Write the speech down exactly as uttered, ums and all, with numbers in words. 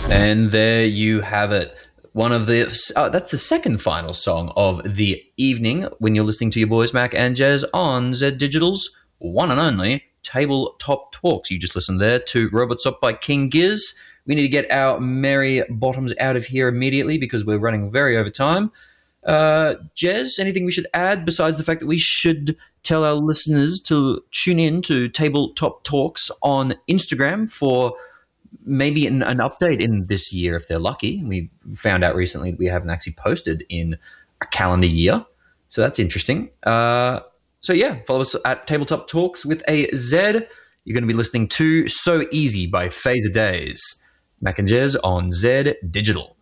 And there you have it. One of the uh, that's the second final song of the evening when you're listening to your boys Mac and Jez on Z Digital's one and only Tabletop Talks. You just listened there to Robot Stop by King Giz. We need to get our merry bottoms out of here immediately because we're running very over time. Uh, Jez, anything we should add besides the fact that we should tell our listeners to tune in to Tabletop Talks on Instagram for maybe an, an update in this year if they're lucky. We found out recently that we haven't actually posted in a calendar year, so that's interesting. Uh, so yeah, follow us at Tabletop Talks with a Z. You're going to be listening to So Easy by Phaser Days. Mac and Jez on Z Digital.